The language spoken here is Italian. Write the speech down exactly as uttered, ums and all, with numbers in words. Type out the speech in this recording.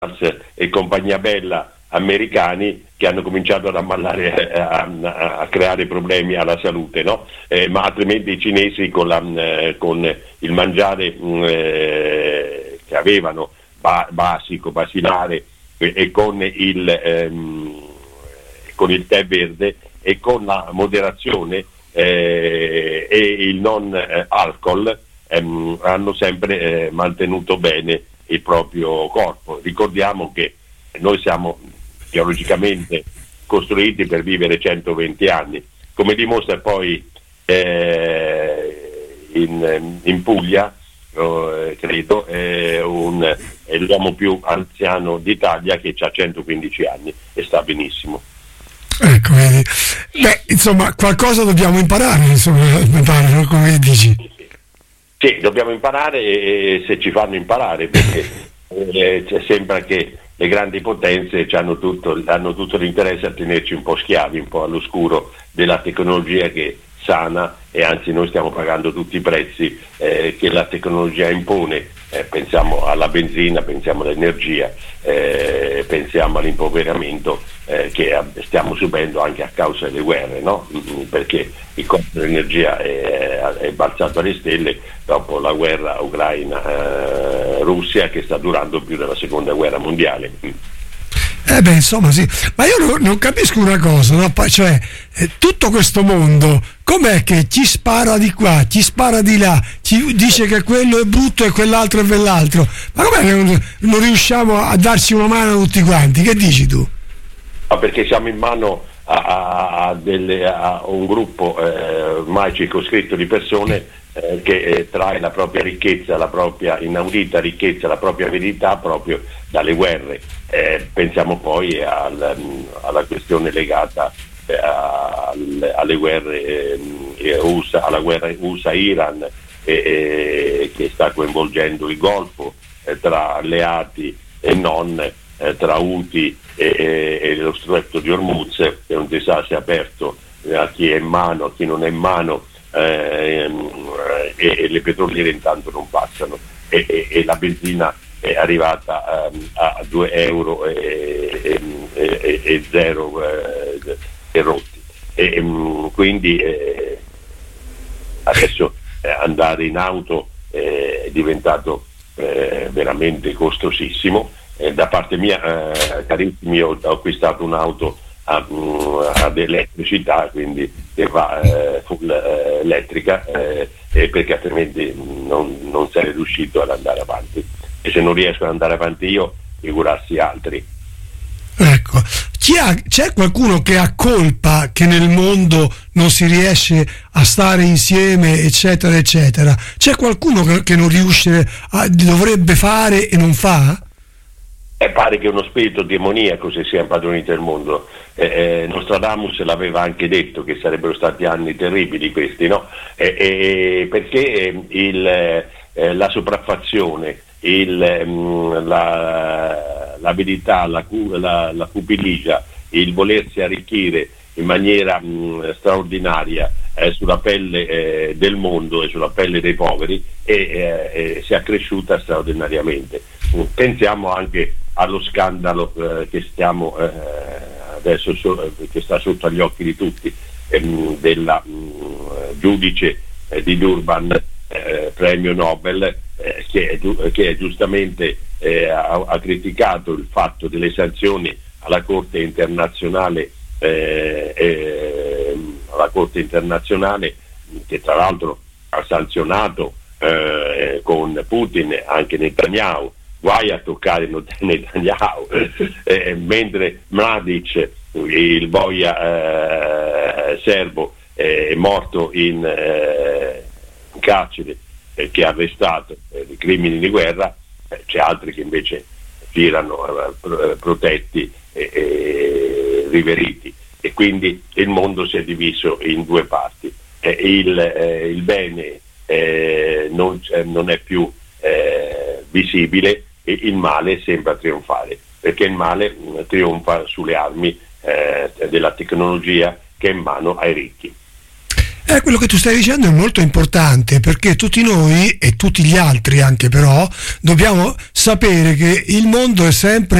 e compagnia bella americani che hanno cominciato ad ammallare, a, a, a creare problemi alla salute, no? Eh, ma altrimenti i cinesi con, la, eh, con il mangiare eh, che avevano ba- basico, basilare e, e con il ehm, con il tè verde e con la moderazione eh, e il non eh, alcol ehm, hanno sempre eh, mantenuto bene il proprio corpo. Ricordiamo che noi siamo biologicamente costruiti per vivere centoventi anni, come dimostra poi eh, in, in Puglia, eh, credo, è, un, è l'uomo più anziano d'Italia che ha centoquindici anni e sta benissimo. Ecco, vedi. Beh, insomma, qualcosa dobbiamo imparare, insomma, imparare, come dici. Sì, dobbiamo imparare e se ci fanno imparare, perché eh, sembra che le grandi potenze hanno tutto, hanno tutto l'interesse a tenerci un po' schiavi, un po' all'oscuro della tecnologia che sana, e anzi noi stiamo pagando tutti i prezzi eh, che la tecnologia impone. Eh, pensiamo alla benzina, pensiamo all'energia, eh, pensiamo all'impoverimento eh, che stiamo subendo anche a causa delle guerre, no? Perché il costo dell'energia è, è balzato alle stelle dopo la guerra Ucraina-Russia, che sta durando più della seconda guerra mondiale. Eh beh, insomma, sì, ma io non, non capisco una cosa, no? Cioè, eh, tutto questo mondo, com'è che ci spara di qua, ci spara di là, ci dice che quello è brutto e quell'altro è quell'altro, ma com'è che non, non riusciamo a darci una mano tutti quanti? Che dici tu? Ma perché siamo in mano a, a, a, delle, a un gruppo eh, ormai circoscritto di persone eh, che eh, trae la propria ricchezza, la propria inaudita ricchezza, la propria verità proprio dalle guerre. Eh, pensiamo poi al, alla questione legata eh, al, alle guerre eh, U S A, alla guerra U S A-Iran eh, eh, che sta coinvolgendo il Golfo eh, tra alleati e non, eh, tra Houthi e, e, e lo stretto di Hormuz, che è un disastro si è aperto eh, a chi è in mano, a chi non è in mano, eh, e, e le petroliere intanto non passano e, e, e la benzina è arrivata um, a due euro e, e, e, e zero eh, e rotti e, um, quindi eh, adesso eh, andare in auto eh, è diventato eh, veramente costosissimo. Eh, da parte mia, eh, carissimi, ho, ho acquistato un'auto a, ad elettricità, quindi che va eh, full eh, elettrica, eh, e perché altrimenti non, non sarei riuscito ad andare avanti, e se non riesco ad andare avanti io, figurarsi altri. Ecco, chi ha, c'è qualcuno che ha colpa che nel mondo non si riesce a stare insieme, eccetera eccetera? C'è qualcuno che, che non riesce a, dovrebbe fare e non fa? Eh, pare che uno spirito demoniaco si sia impadronito del mondo. Eh, eh, Nostradamus l'aveva anche detto che sarebbero stati anni terribili questi, no? Eh, eh, perché eh, il, eh, la sopraffazione, il, mh, la, l'abilità, la, la, la cupidigia, il volersi arricchire in maniera mh, straordinaria eh, sulla pelle eh, del mondo e sulla pelle dei poveri e eh, eh, si è cresciuta straordinariamente. Pensiamo anche allo scandalo eh, che stiamo eh, adesso so, che sta sotto agli occhi di tutti, ehm, della mh, giudice eh, di Durban, eh, premio Nobel, eh, che, che giustamente eh, ha, ha criticato il fatto delle sanzioni alla Corte internazionale eh, eh, alla Corte internazionale, che tra l'altro ha sanzionato eh, con Putin anche Netanyahu. Guai a toccare Netanyahu, eh, mentre Mladic, il boia eh, serbo, eh, è morto in, eh, in carcere perché ha arrestato eh, i crimini di guerra, eh, c'è altri che invece girano eh, protetti e eh, riveriti, e quindi il mondo si è diviso in due parti. Eh, il, eh, il bene eh, non, eh, non è più eh, visibile, e il male sembra trionfare, perché il male mh, trionfa sulle armi eh, della tecnologia che è in mano ai ricchi. Eh, quello che tu stai dicendo è molto importante, perché tutti noi e tutti gli altri anche però dobbiamo sapere che il mondo è sempre